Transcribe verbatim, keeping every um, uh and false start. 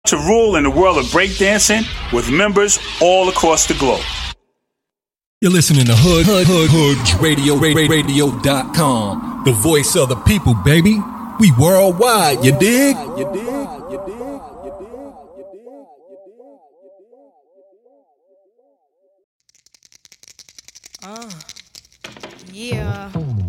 to rule in the world of breakdancing with members all across the globe. You're listening to Hood Hood Hood Hoods Radio Radio dot com. The voice of the people, baby. We worldwide, you dig? You dig? You dig? You dig? Uh, yeah.